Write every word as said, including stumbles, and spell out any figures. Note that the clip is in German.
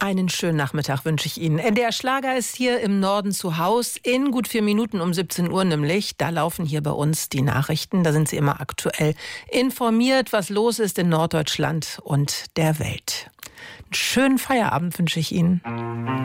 Einen schönen Nachmittag wünsche ich Ihnen. Der Schlager ist hier im Norden zu Haus. In gut vier Minuten um siebzehn Uhr nämlich. Da laufen hier bei uns die Nachrichten. Da sind Sie immer aktuell informiert, was los ist in Norddeutschland und der Welt. Einen schönen Feierabend wünsche ich Ihnen.